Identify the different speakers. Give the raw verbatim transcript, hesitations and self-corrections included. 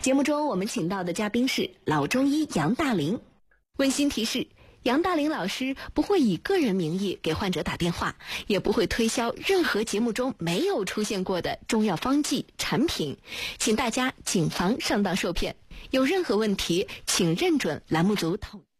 Speaker 1: 节目中我们请到的嘉宾是老中医杨大林。温馨提示，杨大林老师不会以个人名义给患者打电话，也不会推销任何节目中没有出现过的中药方剂产品，请大家谨防上当受骗。有任何问题，请认准栏目组统。